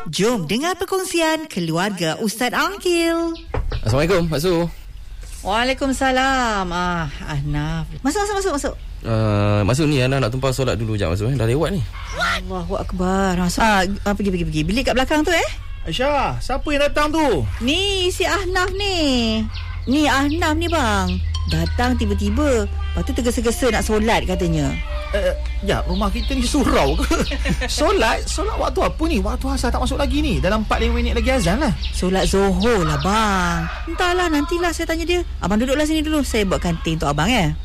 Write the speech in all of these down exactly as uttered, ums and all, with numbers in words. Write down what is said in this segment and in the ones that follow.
Jom dengar perkongsian keluarga Ustaz Angkil. Assalamualaikum, Mak Su. Waalaikumsalam. Ah, Ahnaf. Masuk, masuk, masuk, masuk. Uh, Mak Su ni Ana nak tumpang solat dulu jap, Mak Su. Eh. Dah lewat ni. Allahu Akbar. Masuk. Ah, ah, pergi, pergi, pergi. Bilik kat belakang tu eh. Aisyah, siapa yang datang tu? Ni si Ahnaf ni. Ni Ahnaf ni bang. Datang tiba-tiba. Lepas tu tergesa-gesa nak solat katanya. Uh, ya, rumah kita ni surau ke? Solat? Solat waktu apa ni? Waktu asar tak masuk lagi ni. Dalam empat lima minit lagi azan lah. Solat Zuhur lah bang. Entahlah, nantilah saya tanya dia. Abang duduklah sini dulu. Saya buatkan teh untuk abang ya.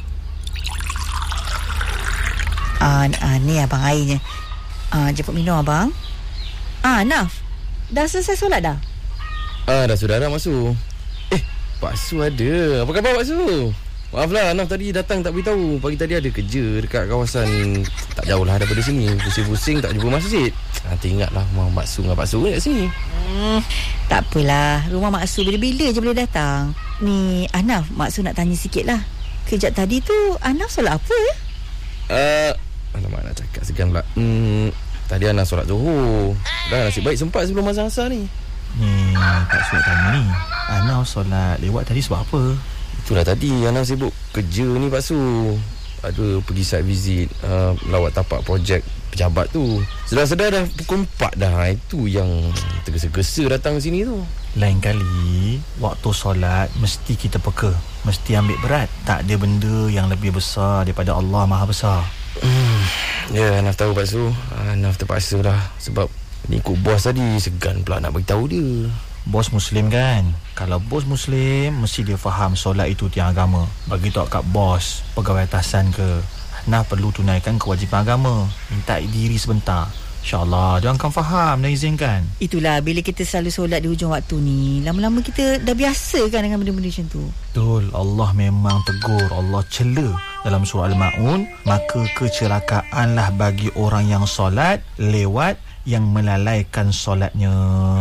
Ah, ah ni abang airnya. Ah, jemput minum abang. Ah, Naf. Dah selesai solat dah? Ah, dah sudah dah, Mak Su. Eh, Pak Su ada. Apa khabar, Pak Su? Maaflah, Anaf tadi datang tak beritahu. Pagi tadi ada kerja dekat kawasan tak jauh lah daripada sini. Pusing-pusing tak jumpa masjid. Nanti ingatlah rumah Mak Su dengan Pak Su kat sini. Hmm, tak apalah. Rumah Mak Su bila-bila je boleh datang. Ni, Anaf, Mak Su nak tanya sikit lah. Kejap tadi tu, Anaf solat apa ya? Uh, alamak, nak cakap segan pula. Hmm, tadi Anaf solat Zuhur. Dah nasib baik sempat sebelum azan asar ni. Ni, tak suruh tanya ni. Anaf solat lewat tadi sebab apa? Itulah tadi Anaf sibuk kerja ni, Pak Su. Ada pergi site visit, uh, lawat tapak projek pejabat tu. Sedar-sedar dah pukul empat dah. Itu yang tergesa-gesa datang sini tu. Lain kali waktu solat mesti kita peka, mesti ambil berat. Tak ada benda yang lebih besar daripada Allah Maha Besar. hmm, Ya, Anaf tahu, Pak Su. Anaf terpaksa lah. Sebab ni ikut bos tadi. Segan pula nak beritahu dia. Bos Muslim kan? Kalau bos Muslim, mesti dia faham solat itu tiang agama. Bagi tahu kat bos, pegawai atasan ke, Nah perlu tunaikan kewajipan agama. Minta diri sebentar, InsyaAllah dia akan faham dan izinkan. Itulah, bila kita selalu solat di hujung waktu ni, lama-lama kita dah biasa kan dengan benda-benda macam tu. Betul, Allah memang tegur, Allah cela dalam surah Al-Ma'un. Maka kecelakaanlah bagi orang yang solat lewat yang melalaikan solatnya.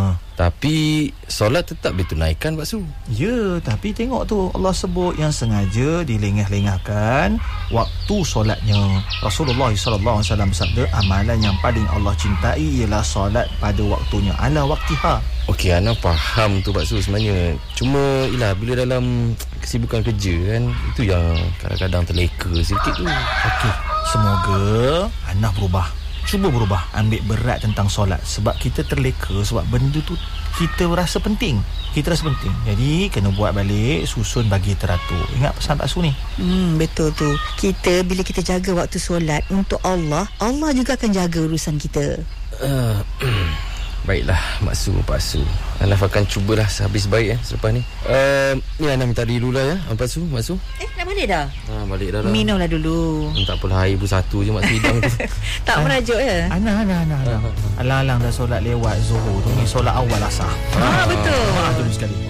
Tapi solat tetap ditunaikan, Pak Su. Ya, tapi tengok tu Allah sebut yang sengaja dilengah-lengahkan waktu solatnya. Rasulullah sallallahu alaihi wasallam bersabda, amalan yang paling Allah cintai ialah solat pada waktunya, ala waktiha. Okey, Ana faham tu, Pak Su sebenarnya. Cuma ialah bila dalam kesibukan kerja kan, itu yang kadang-kadang terleka sedikit tu. Okey, semoga Ana berubah. Cuba berubah, ambil berat tentang solat. Sebab kita terleka, sebab benda tu kita rasa penting. Kita rasa penting. Jadi kena buat balik, susun bagi teratur. Ingat pesan Pak Su ni? Hmm, betul tu. Kita bila kita jaga waktu solat untuk Allah, Allah juga akan jaga urusan kita. Uh, Baiklah, Mak Su, Pak Su. Anaf akan cubalah sehabis baik eh, selepas ni. Uh, ni Anaf minta diri dulu lah ya, Pak Su, Mak Su. Eh, nak balik dah? Ha, balik dah lah. Minumlah dulu. Hmm, tak apalah, air pun satu je Mak Su hidang tu. Tak merajuk ya? Ana, Ana, Ana, Ana. Alang-alang dah solat lewat Zuhur tu. Ni solat awal asar. Ah, betul. Ah, tu sekali.